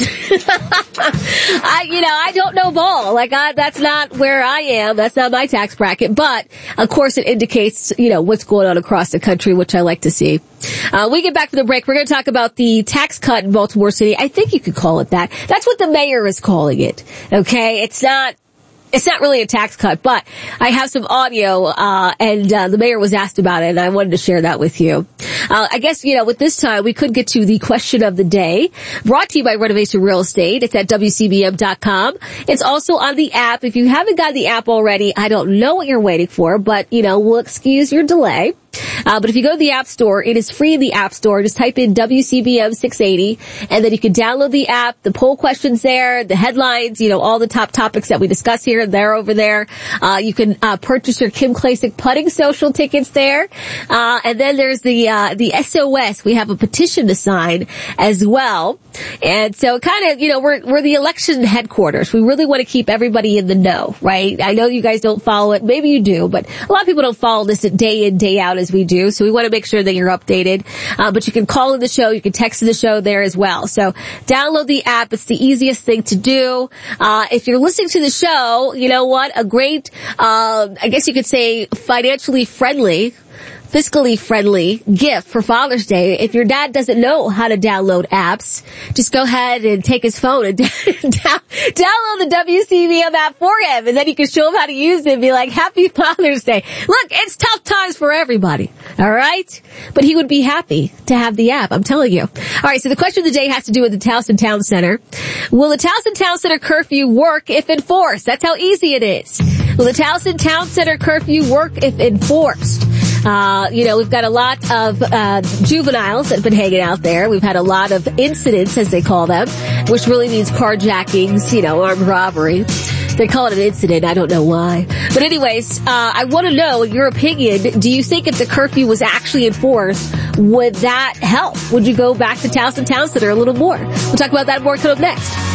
I don't know ball. That's not where I am. That's not my tax bracket. But, of course, it indicates, what's going on across the country, which I like to see. We get back from the break. We're going to talk about the tax cut in Baltimore City. I think you could call it that. That's what the mayor is calling it. Okay? It's not really a tax cut, but I have some audio, and the mayor was asked about it, and I wanted to share that with you. I guess, with this time, we could get to the question of the day, brought to you by Renovation Real Estate. It's at WCBM.com. It's also on the app. If you haven't got the app already, I don't know what you're waiting for, but, we'll excuse your delay. But if you go to the App Store, it is free in the App Store. Just type in WCBM 680, and then you can download the app, the poll questions there, the headlines, all the top topics that we discuss here, they're over there. You can purchase your Kim Klacik putting social tickets there. And then there's the SOS. We have a petition to sign as well. And so kind of, we're the election headquarters. We really want to keep everybody in the know, right? I know you guys don't follow it. Maybe you do, but a lot of people don't follow this day in, day out as we do. So we want to make sure that you're updated. But you can call in the show. You can text in the show there as well. So download the app. It's the easiest thing to do. If you're listening to the show, you know what? A great, I guess you could say fiscally friendly gift for Father's Day. If your dad doesn't know how to download apps, just go ahead and take his phone and download the WCBM app for him, and then you can show him how to use it and be like, Happy Father's Day. Look, it's tough times for everybody. All right? But he would be happy to have the app, I'm telling you. All right, so the question of the day has to do with the Towson Town Center. Will the Towson Town Center curfew work if enforced? That's how easy it is. Will the Towson Town Center curfew work if enforced? We've got a lot of juveniles that have been hanging out there. We've had a lot of incidents, as they call them, which really means carjackings, armed robbery. They call it an incident. I don't know why. But anyways, I want to know, in your opinion, do you think if the curfew was actually enforced, would that help? Would you go back to Towson Town Center a little more? We'll talk about that more coming up next.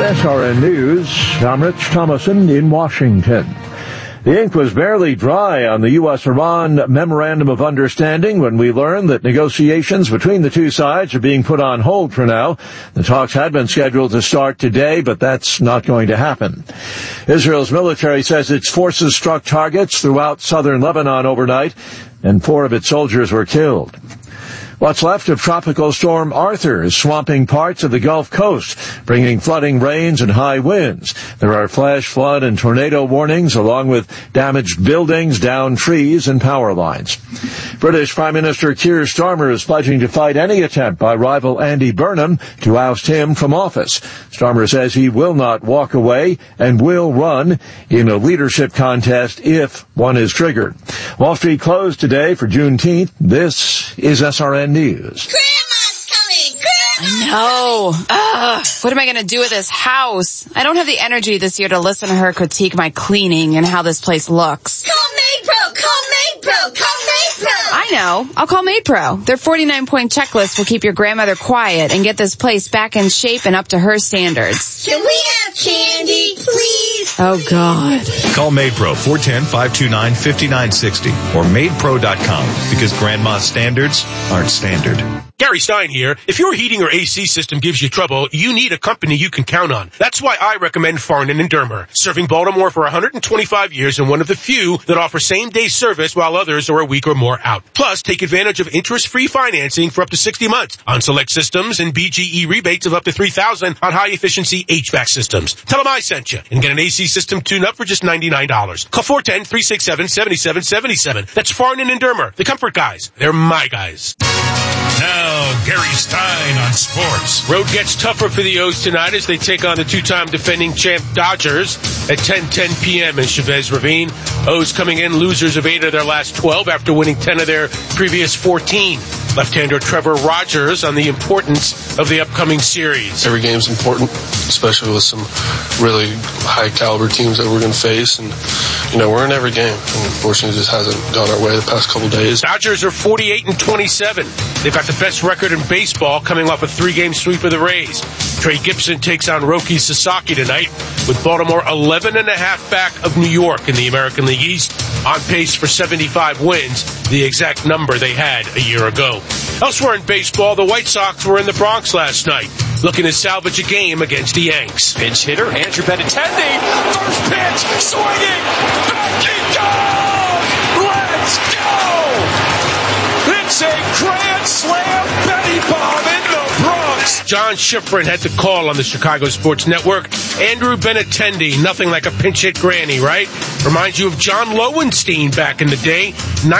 SRN News, I'm Rich Thomason in Washington. The ink was barely dry on the U.S.-Iran Memorandum of Understanding when we learned that negotiations between the two sides are being put on hold for now. The talks had been scheduled to start today, but that's not going to happen. Israel's military says its forces struck targets throughout southern Lebanon overnight, and 4 of its soldiers were killed. What's left of Tropical Storm Arthur is swamping parts of the Gulf Coast, bringing flooding rains and high winds. There are flash flood and tornado warnings, along with damaged buildings, downed trees, and power lines. British Prime Minister Keir Starmer is pledging to fight any attempt by rival Andy Burnham to oust him from office. Starmer says he will not walk away and will run in a leadership contest if one is triggered. Wall Street closed today for Juneteenth. This is SRN News. I know. What am I going to do with this house? I don't have the energy this year to listen to her critique my cleaning and how this place looks. Call MaidPro! Call MaidPro! Call MaidPro! I know. I'll call MaidPro. Their 49-point checklist will keep your grandmother quiet and get this place back in shape and up to her standards. Can we have candy, please? Oh, God. Call MaidPro 410-529-5960 or MaidPro.com because grandma's standards aren't standard. Gary Stein here. If your heating or AC system gives you trouble, you need a company you can count on. That's why I recommend Farnan & Dermer, serving Baltimore for 125 years and one of the few that offer same-day service while others are a week or more out. Plus, take advantage of interest-free financing for up to 60 months on select systems and BGE rebates of up to $3,000 on high-efficiency HVAC systems. Tell them I sent you and get an AC system tune-up for just $99. Call 410-367-7777. That's Farnan & Dermer, the comfort guys. They're my guys. Now, Gary Stein on sports. Road gets tougher for the O's tonight as they take on the two-time defending champ Dodgers at 10:10 p.m. in Chavez Ravine. O's coming in losers of 8 of their last 12 after winning 10 of their previous 14. Left-hander Trevor Rogers on the importance of the upcoming series. Every game's important, especially with some really high-caliber teams that we're going to face. And, we're in every game. And unfortunately, it just hasn't gone our way the past couple days. Dodgers are 48-27. They've got the best record in baseball coming off a 3-game sweep of the Rays. Trey Gibson takes on Roki Sasaki tonight with Baltimore 11.5 back of New York in the American League East, on pace for 75 wins, the exact number they had a year ago. Elsewhere in baseball, the White Sox were in the Bronx last night, looking to salvage a game against the Yanks. Pinch hitter Andrew Benintendi, first pitch, swinging, back he goes! Let's go! It's a grand slam Benny bomb in the Bronx. John Schifrin had the call on the Chicago Sports Network. Andrew Benintendi, nothing like a pinch hit granny, right? Reminds you of John Lowenstein back in the day,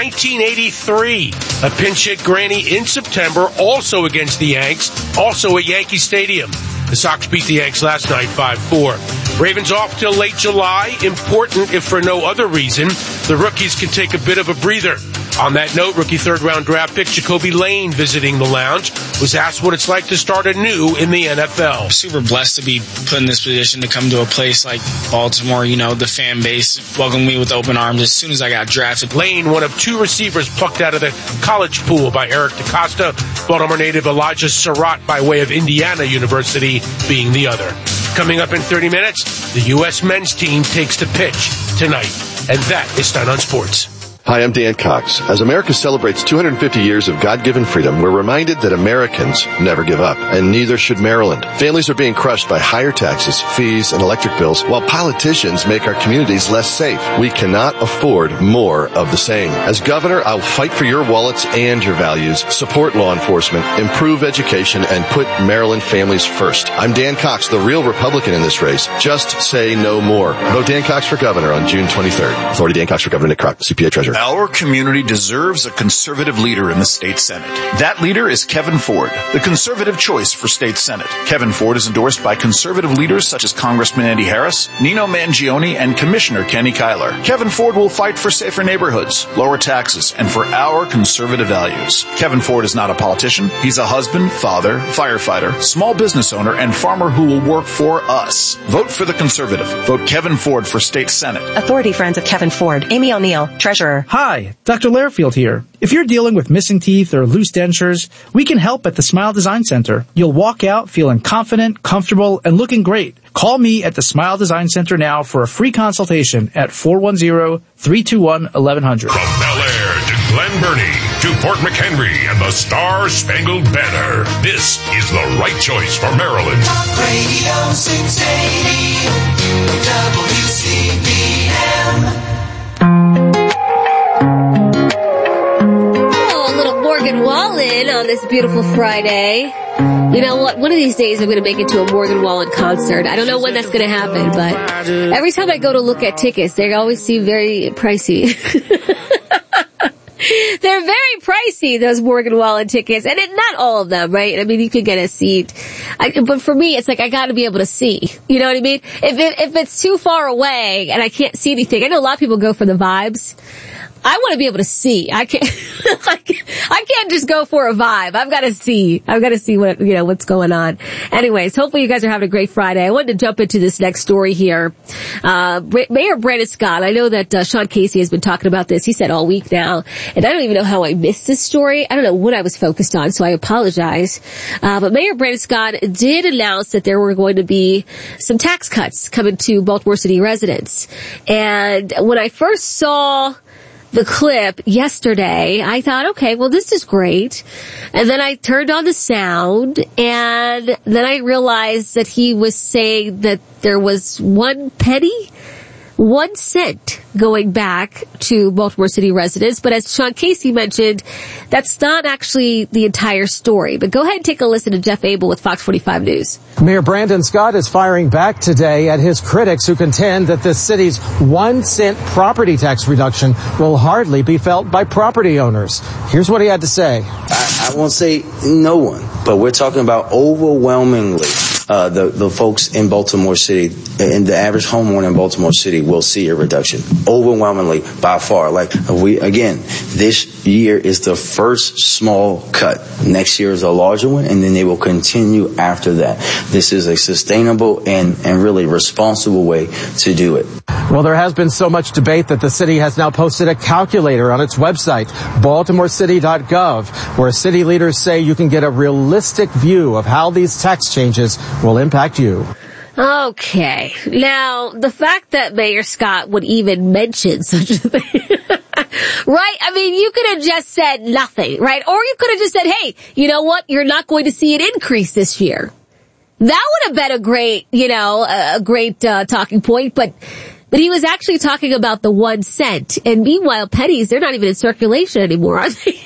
1983. A pinch hit granny in September, also against the Yanks, also at Yankee Stadium. The Sox beat the Yanks last night 5-4. Ravens off till late July. Important if for no other reason. The rookies can take a bit of a breather. On that note, rookie third-round draft pick Jacoby Lane, visiting the lounge, was asked what it's like to start anew in the NFL. Super blessed to be put in this position to come to a place like Baltimore. The fan base welcomed me with open arms as soon as I got drafted. Lane, one of 2 receivers plucked out of the college pool by Eric DeCosta, Baltimore native Elijah Surratt by way of Indiana University being the other. Coming up in 30 minutes, the U.S. men's team takes the pitch tonight. And that is Stein on Sports. Hi, I'm Dan Cox. As America celebrates 250 years of God-given freedom, we're reminded that Americans never give up, and neither should Maryland. Families are being crushed by higher taxes, fees, and electric bills, while politicians make our communities less safe. We cannot afford more of the same. As governor, I'll fight for your wallets and your values, support law enforcement, improve education, and put Maryland families first. I'm Dan Cox, the real Republican in this race. Just say no more. Vote Dan Cox for governor on June 23rd. Authority Dan Cox for governor, Nick Kroc, CPA Treasurer. Our community deserves a conservative leader in the state Senate. That leader is Kevin Ford, the conservative choice for state Senate. Kevin Ford is endorsed by conservative leaders such as Congressman Andy Harris, Nino Mangione, and Commissioner Kenny Kyler. Kevin Ford will fight for safer neighborhoods, lower taxes, and for our conservative values. Kevin Ford is not a politician. He's a husband, father, firefighter, small business owner, and farmer who will work for us. Vote for the conservative. Vote Kevin Ford for state Senate. Authority Friends of Kevin Ford. Amy O'Neill, Treasurer. there. Hi, Dr. Lairfield here. If you're dealing with missing teeth or loose dentures, we can help at the Smile Design Center. You'll walk out feeling confident, comfortable, and looking great. Call me at the Smile Design Center now for a free consultation at 410-321-1100. From Bel Air to Glen Burnie to Fort McHenry and the Star-Spangled Banner, this is the right choice for Maryland. Talk Radio 680 WCBM. Oh, a little Morgan Wallen on this beautiful Friday. You know what? One of these days I'm going to make it to a Morgan Wallen concert. I don't know when that's going to happen, but every time I go to look at tickets, they always seem very pricey. They're very pricey, those Morgan Wallen tickets, and not all of them, right? I mean, you could get a seat, but for me, it's like I got to be able to see. You know what I mean? If it's too far away and I can't see anything, I know a lot of people go for the vibes. I want to be able to see. I can't just go for a vibe. I've got to see what's going on. Anyways, hopefully you guys are having a great Friday. I wanted to jump into this next story here. Mayor Brandon Scott, I know that Sean Casey has been talking about this. He said all week now, and I don't even know how I missed this story. I don't know what I was focused on, so I apologize. But Mayor Brandon Scott did announce that there were going to be some tax cuts coming to Baltimore City residents. And when I first saw the clip yesterday, I thought, okay, well, this is great. And then I turned on the sound, and then I realized that he was saying that there was 1 penny, 1 cent going back to Baltimore City residents. But as Sean Casey mentioned, that's not actually the entire story. But go ahead and take a listen to Jeff Abel with Fox 45 News. Mayor Brandon Scott is firing back today at his critics who contend that the city's 1 cent property tax reduction will hardly be felt by property owners. Here's what he had to say. I won't say no one, but we're talking about overwhelmingly the folks in Baltimore City, and the average homeowner in Baltimore City will see a reduction. Overwhelmingly, by far. This year is the first small cut. Next year is a larger one, and then they will continue after that. This is a sustainable and really responsible way to do it. Well, there has been so much debate that the city has now posted a calculator on its website, baltimorecity.gov, where city leaders say you can get a realistic view of how these tax changes will impact you. Okay. Now, the fact that Mayor Scott would even mention such a thing, right? I mean, you could have just said nothing, right? Or you could have just said, hey, you know what? You're not going to see an increase this year. That would have been a great talking point, but he was actually talking about the 1 cent. And meanwhile, pennies, they're not even in circulation anymore, are they?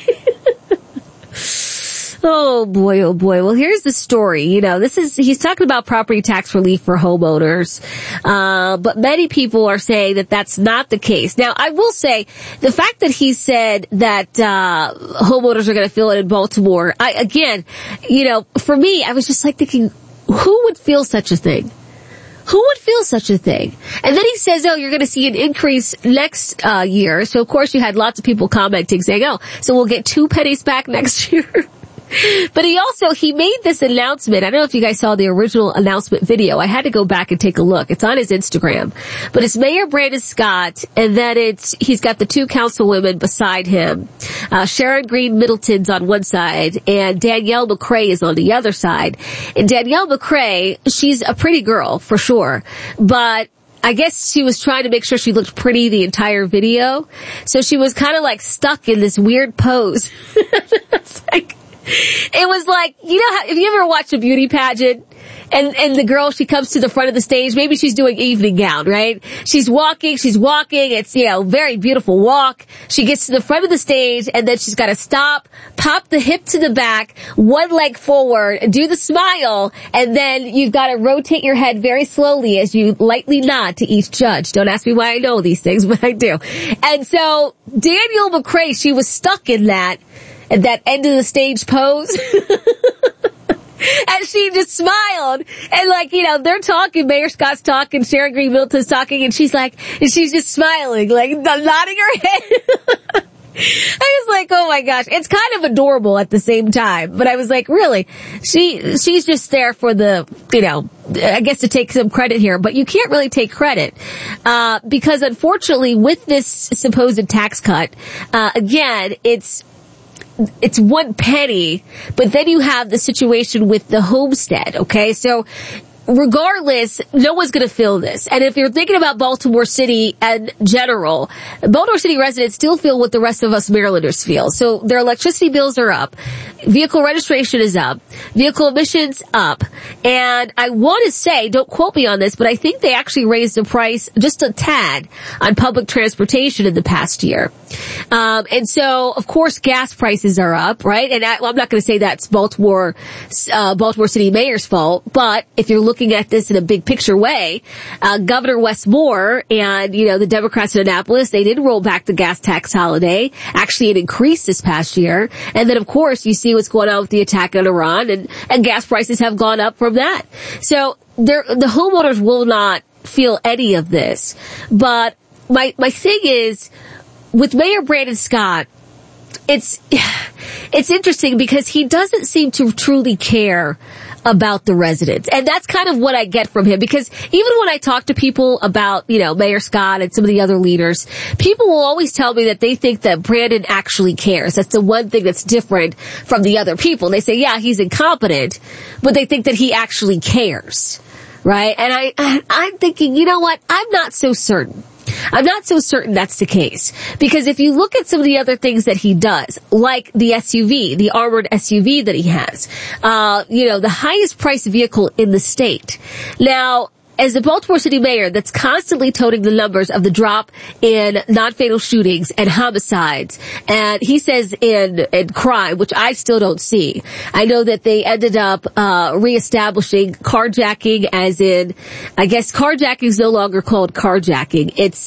Oh boy, oh boy. Well, here's the story. He's talking about property tax relief for homeowners. But many people are saying that that's not the case. Now, I will say the fact that he said that, homeowners are going to feel it in Baltimore. For me, I was just like thinking, who would feel such a thing? Who would feel such a thing? And then he says, oh, you're going to see an increase next year. So, of course, you had lots of people commenting saying, oh, so we'll get 2 pennies back next year. But he made this announcement. I don't know if you guys saw the original announcement video. I had to go back and take a look. It's on his Instagram. But it's Mayor Brandon Scott, and then he's got the 2 councilwomen beside him. Sharon Green Middleton's on one side, and Danielle McCray is on the other side. And Danielle McCray, she's a pretty girl, for sure. But I guess she was trying to make sure she looked pretty the entire video. So she was kind of like stuck in this weird pose. It was like, have you ever watched a beauty pageant? And the girl, she comes to the front of the stage. Maybe she's doing evening gown, right? She's walking. It's, very beautiful walk. She gets to the front of the stage, and then she's got to stop, pop the hip to the back, one leg forward, do the smile, and then you've got to rotate your head very slowly as you lightly nod to each judge. Don't ask me why I know these things, but I do. And so Danielle McCray, she was stuck in that end of the stage pose. And she just smiled. And they're talking, Mayor Scott's talking, Sharon Green Middleton's talking, and she's just smiling, nodding her head. I was like, oh my gosh, it's kind of adorable at the same time. But I was like, really? She's just there for the, I guess to take some credit here, but you can't really take credit. Because unfortunately with this supposed tax cut, again, it's 1 penny, but then you have the situation with the homestead, okay? So, regardless, no one's going to feel this. And if you're thinking about Baltimore City in general, Baltimore City residents still feel what the rest of us Marylanders feel. So their electricity bills are up. Vehicle registration is up. Vehicle emissions up. And I want to say, don't quote me on this, but I think they actually raised the price just a tad on public transportation in the past year. And so, of course, gas prices are up, right? And I'm not going to say that's Baltimore City Mayor's fault, but if you're looking at this in a big picture way, Governor Wes Moore and, the Democrats in Annapolis, they did roll back the gas tax holiday. Actually, it increased this past year. And then, of course, you see what's going on with the attack on Iran, and gas prices have gone up from that. So the homeowners will not feel any of this. But my thing is, with Mayor Brandon Scott, it's interesting because he doesn't seem to truly care about the residents. And that's kind of what I get from him, because even when I talk to people about, Mayor Scott and some of the other leaders, people will always tell me that they think that Brandon actually cares. That's the one thing that's different from the other people. They say, yeah, he's incompetent, but they think that he actually cares. Right? And I'm thinking, you know what? I'm not so certain. I'm not so certain that's the case. Because if you look at some of the other things that he does, like the SUV, the armored SUV that he has, the highest priced vehicle in the state. Now, as the Baltimore City mayor that's constantly toting the numbers of the drop in non-fatal shootings and homicides, and he says in crime, which I still don't see. I know that they ended up reestablishing carjacking, as in, I guess carjacking is no longer called carjacking. It's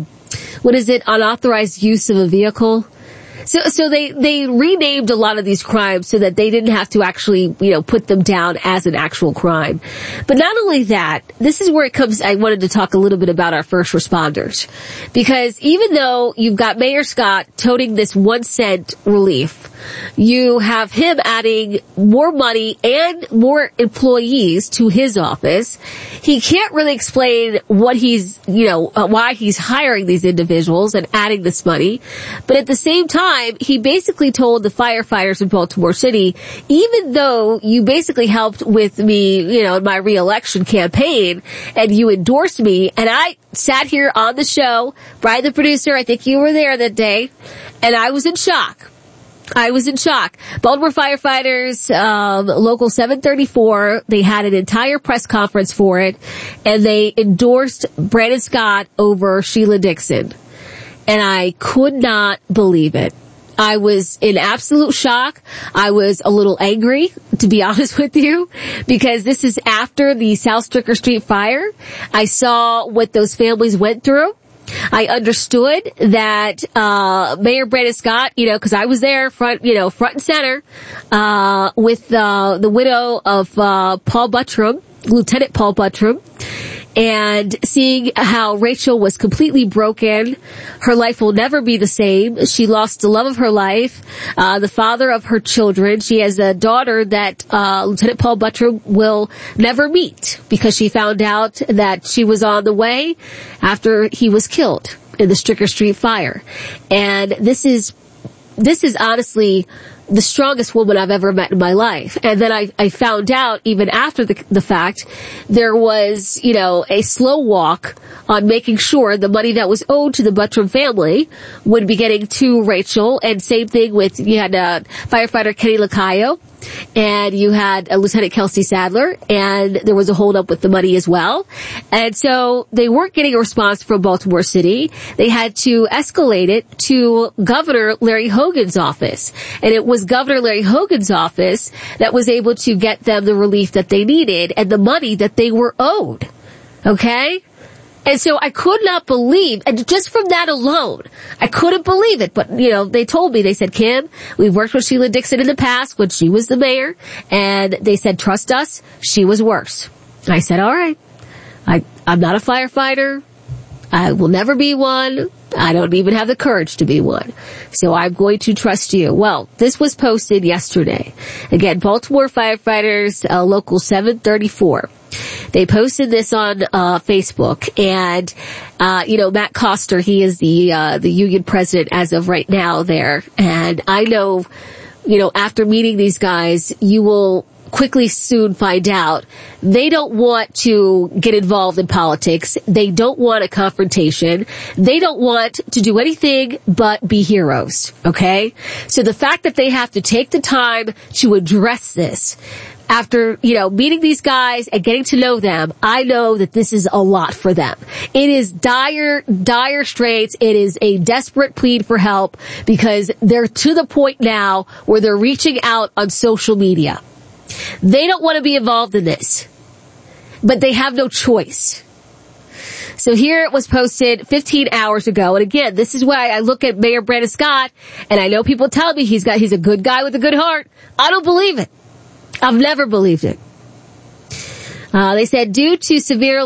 unauthorized use of a vehicle. So they renamed a lot of these crimes so that they didn't have to actually, put them down as an actual crime. But not only that, this is where it comes, I wanted to talk a little bit about our first responders. Because even though you've got Mayor Scott toting this 1 cent relief, you have him adding more money and more employees to his office. He can't really explain what he's, why he's hiring these individuals and adding this money. But at the same time, he basically told the firefighters in Baltimore City, even though you basically helped with me, in my re-election campaign and you endorsed me, and I sat here on the show, Brian the producer, I think you were there that day, and I was in shock. Baltimore firefighters, local 734, they had an entire press conference for it, and they endorsed Brandon Scott over Sheila Dixon. And I could not believe it. I was in absolute shock. I was a little angry, to be honest with you, because this is after the South Stricker Street fire. I saw what those families went through. I understood that Mayor Brandon Scott, because I was there front and center with the widow of Paul Buttram, Lieutenant Paul Buttram, and seeing how Rachel was completely broken. Her life will never be the same. She lost the love of her life, the father of her children. She has a daughter that Lieutenant Paul Buttram will never meet because she found out that she was on the way after he was killed in the Stricker Street fire. And this is honestly the strongest woman I've ever met in my life. And then I found out, even after the fact, there was, a slow walk on making sure the money that was owed to the Buttram family would be getting to Rachel. And same thing with, you had firefighter Kenny Lacayo, and you had Lieutenant Kelsey Sadler, and there was a holdup with the money as well. And so they weren't getting a response from Baltimore City. They had to escalate it to Governor Larry Hogan's office. And it was Governor Larry Hogan's office that was able to get them the relief that they needed and the money that they were owed. Okay? And so I could not believe, and just from that alone, I couldn't believe it. But, they told me, they said, Kim, we've worked with Sheila Dixon in the past when she was the mayor, and they said, trust us, she was worse. I said, all right. I'm not a firefighter. I will never be one. I don't even have the courage to be one. So I'm going to trust you. Well, this was posted yesterday. Again, Baltimore firefighters, local 734. They posted this on Facebook, and Matt Koster, he is the union president as of right now there. And I know, after meeting these guys, you will quickly soon find out they don't want to get involved in politics. They don't want a confrontation. They don't want to do anything but be heroes. Okay? So the fact that they have to take the time to address this after, meeting these guys and getting to know them, I know that this is a lot for them. It is dire straits. It is a desperate plead for help because they're to the point now where they're reaching out on social media. They don't want to be involved in this, but they have no choice. So here it was posted 15 hours ago. And again, this is why I look at Mayor Brandon Scott, and I know people tell me he's a good guy with a good heart. I don't believe it. I've never believed it. They said due to severe